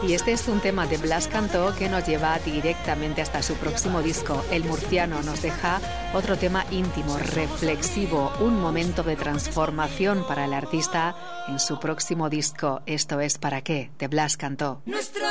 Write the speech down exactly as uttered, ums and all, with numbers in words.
Y este es un tema de Blas Cantó que nos lleva directamente hasta su próximo disco. El murciano nos deja otro tema íntimo, reflexivo, un momento de transformación para el artista en su próximo disco. Esto es ¿Para qué? De Blas Cantó. Nuestro